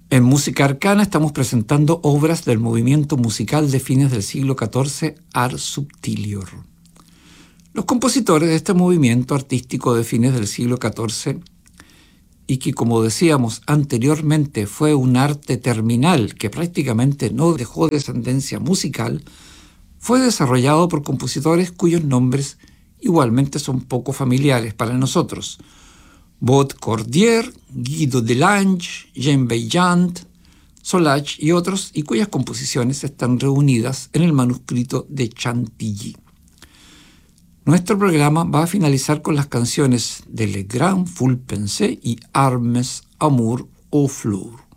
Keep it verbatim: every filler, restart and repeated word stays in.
En Música Arcana estamos presentando obras del movimiento musical de fines del siglo catorce, Ars Subtilior. Los compositores de este movimiento artístico de fines del siglo catorce, y que, como decíamos anteriormente, fue un arte terminal que prácticamente no dejó descendencia musical, fue desarrollado por compositores cuyos nombres igualmente son poco familiares para nosotros: Bot Cordier, Guido Delange, Jean Vaillant, Solage y otros, y cuyas composiciones están reunidas en el manuscrito de Chantilly. Nuestro programa va a finalizar con las canciones de Le Grand Fulpensé y Armes Amour au Fleur.